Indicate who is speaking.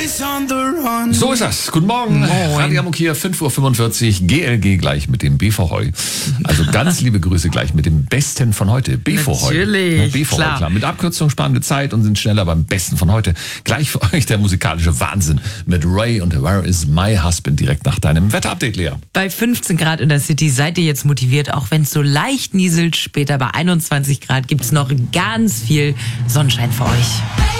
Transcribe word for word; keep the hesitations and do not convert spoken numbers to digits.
Speaker 1: So ist das. Guten Morgen. Radio Amok hier, fünf Uhr fünfundvierzig, G L G gleich mit dem B V Heu. Also ganz liebe Grüße gleich mit dem Besten von heute. B V Heu.
Speaker 2: Natürlich,
Speaker 1: B V Heu,
Speaker 2: klar.
Speaker 1: klar. Mit Abkürzung sparen wir Zeit und sind schneller beim Besten von heute. Gleich für euch der musikalische Wahnsinn mit Ray und Where is my husband direkt nach deinem Wetterupdate, Lea.
Speaker 2: Bei fünfzehn Grad in der City seid ihr jetzt motiviert, auch wenn es so leicht nieselt. Später bei einundzwanzig Grad gibt's noch ganz viel Sonnenschein für euch.